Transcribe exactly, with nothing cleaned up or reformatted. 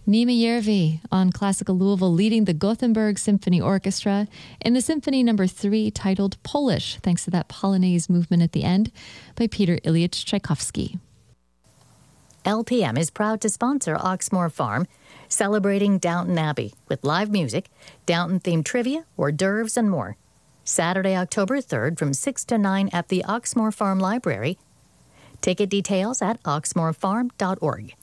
Nima Järvi on Classical Louisville leading the Gothenburg Symphony Orchestra in the Symphony Number three titled Polish, thanks to that Polonaise movement at the end by Peter Ilyich Tchaikovsky. L P M is proud to sponsor Oxmoor Farm, celebrating Downton Abbey with live music, Downton-themed trivia, hors d'oeuvres, and more. Saturday, October third from six to nine at the Oxmoor Farm Library. Ticket details at oxmoor farm dot org.